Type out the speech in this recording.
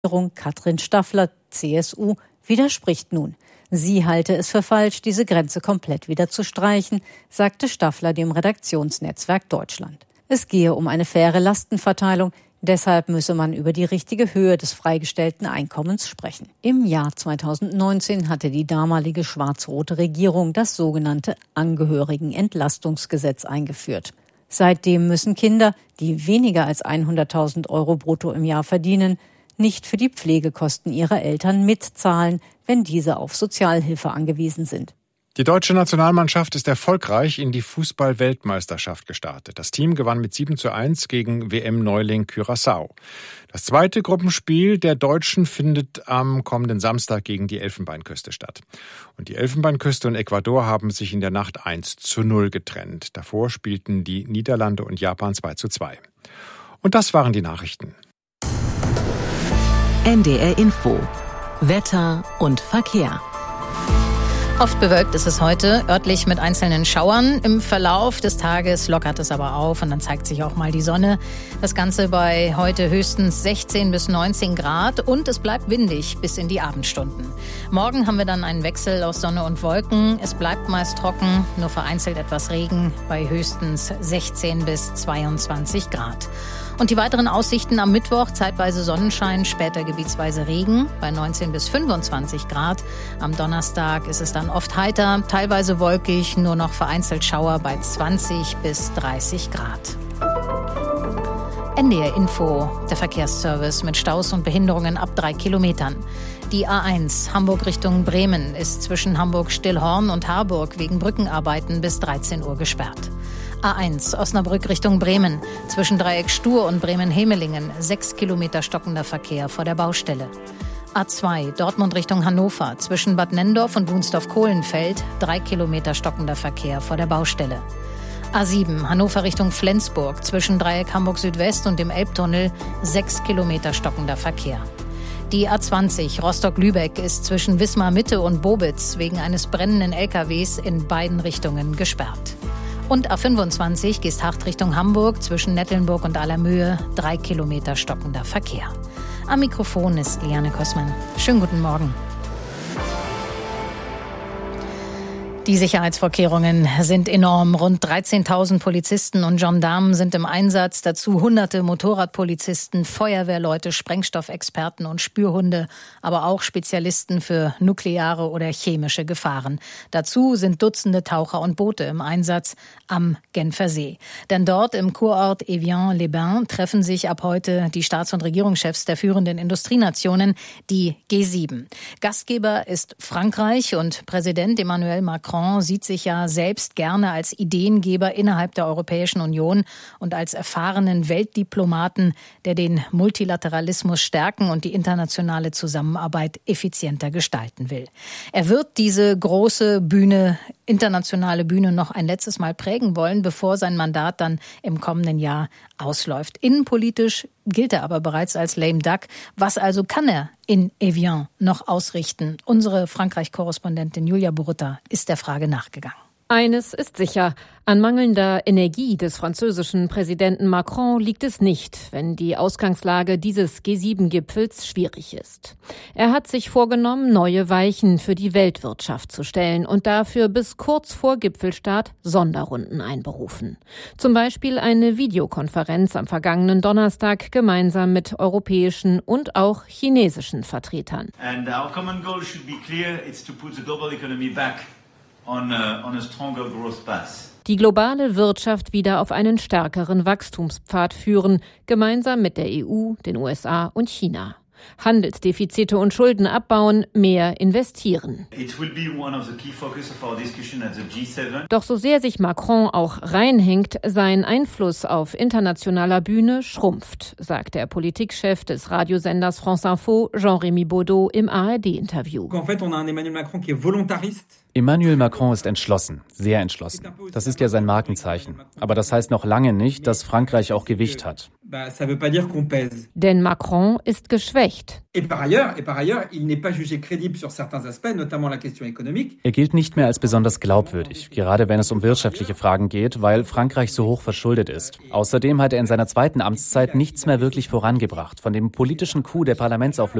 Katrin Staffler, CSU, widerspricht nun. Sie halte es für falsch, diese Grenze komplett wieder zu streichen, sagte Staffler dem Redaktionsnetzwerk Deutschland. Es gehe um eine faire Lastenverteilung, deshalb müsse man über die richtige Höhe des freigestellten Einkommens sprechen. Im Jahr 2019 hatte die damalige schwarz-rote Regierung das sogenannte Angehörigenentlastungsgesetz eingeführt. Seitdem müssen Kinder, die weniger als 100.000 Euro brutto im Jahr verdienen, nicht für die Pflegekosten ihrer Eltern mitzahlen, wenn diese auf Sozialhilfe angewiesen sind. Die deutsche Nationalmannschaft ist erfolgreich in die Fußball-Weltmeisterschaft gestartet. Das Team gewann mit 7:1 gegen WM-Neuling Curaçao. Das zweite Gruppenspiel der Deutschen findet am kommenden Samstag gegen die Elfenbeinküste statt. Und die Elfenbeinküste und Ecuador haben sich in der Nacht 1:0 getrennt. Davor spielten die Niederlande und Japan 2:2. Und das waren die Nachrichten. NDR Info. Wetter und Verkehr. Oft bewölkt ist es heute, örtlich mit einzelnen Schauern. Im Verlauf des Tages lockert es aber auf und dann zeigt sich auch mal die Sonne. Das Ganze bei heute höchstens 16 bis 19 Grad und es bleibt windig bis in die Abendstunden. Morgen haben wir dann einen Wechsel aus Sonne und Wolken. Es bleibt meist trocken, nur vereinzelt etwas Regen bei höchstens 16 bis 22 Grad. Und die weiteren Aussichten am Mittwoch, zeitweise Sonnenschein, später gebietsweise Regen bei 19 bis 25 Grad. Am Donnerstag ist es dann oft heiter, teilweise wolkig, nur noch vereinzelt Schauer bei 20 bis 30 Grad. NDR Info, der Verkehrsservice mit Staus und Behinderungen ab 3 Kilometern. Die A1 Hamburg Richtung Bremen ist zwischen Hamburg-Stillhorn und Harburg wegen Brückenarbeiten bis 13 Uhr gesperrt. A1 Osnabrück Richtung Bremen, zwischen Dreieck Stur und Bremen-Hemelingen, 6 Kilometer stockender Verkehr vor der Baustelle. A2 Dortmund Richtung Hannover, zwischen Bad Nenndorf und Wunsdorf-Kohlenfeld, 3 Kilometer stockender Verkehr vor der Baustelle. A7 Hannover Richtung Flensburg, zwischen Dreieck Hamburg Südwest und dem Elbtunnel, 6 Kilometer stockender Verkehr. Die A20 Rostock-Lübeck ist zwischen Wismar-Mitte und Bobitz wegen eines brennenden LKWs in beiden Richtungen gesperrt. Und A25 Geesthacht Richtung Hamburg, zwischen Nettelnburg und Allermöhe, 3 Kilometer stockender Verkehr. Am Mikrofon ist Liane Kossmann. Schönen guten Morgen. Die Sicherheitsvorkehrungen sind enorm. Rund 13.000 Polizisten und Gendarmen sind im Einsatz. Dazu hunderte Motorradpolizisten, Feuerwehrleute, Sprengstoffexperten und Spürhunde, aber auch Spezialisten für nukleare oder chemische Gefahren. Dazu sind Dutzende Taucher und Boote im Einsatz am Genfer See. Denn dort im Kurort Evian-les-Bains treffen sich ab heute die Staats- und Regierungschefs der führenden Industrienationen, die G7. Gastgeber ist Frankreich und Präsident Emmanuel Macron sieht sich ja selbst gerne als Ideengeber innerhalb der Europäischen Union und als erfahrenen Weltdiplomaten, der den Multilateralismus stärken und die internationale Zusammenarbeit effizienter gestalten will. Er wird diese große Bühne, internationale Bühne, noch ein letztes Mal prägen wollen, bevor sein Mandat dann im kommenden Jahr ausläuft. Innenpolitisch gilt er aber bereits als lame duck. Was also kann er in Evian noch ausrichten? Unsere Frankreich-Korrespondentin Julia Burutta ist der Frage nachgegangen. Eines ist sicher, an mangelnder Energie des französischen Präsidenten Macron liegt es nicht, wenn die Ausgangslage dieses G7-Gipfels schwierig ist. Er hat sich vorgenommen, neue Weichen für die Weltwirtschaft zu stellen und dafür bis kurz vor Gipfelstart Sonderrunden einberufen. Zum Beispiel eine Videokonferenz am vergangenen Donnerstag gemeinsam mit europäischen und auch chinesischen Vertretern. And our common goal should be clear, it's to put the global economy back on a stronger growth path. Die globale Wirtschaft wieder auf einen stärkeren Wachstumspfad führen, gemeinsam mit der EU, den USA und China. Handelsdefizite und Schulden abbauen, mehr investieren. Doch so sehr sich Macron auch reinhängt, sein Einfluss auf internationaler Bühne schrumpft, sagt der Politikchef des Radiosenders France Info, Jean-Rémy Baudot, im ARD-Interview. Emmanuel Macron ist entschlossen, sehr entschlossen. Das ist ja sein Markenzeichen. Aber das heißt noch lange nicht, dass Frankreich auch Gewicht hat. Denn Macron ist geschwächt. Er gilt nicht mehr als besonders glaubwürdig, gerade wenn es um wirtschaftliche Fragen geht, weil Frankreich so hoch verschuldet ist. Außerdem hat er in seiner zweiten Amtszeit nichts mehr wirklich vorangebracht. Von dem politischen Coup der Parlamentsauflösung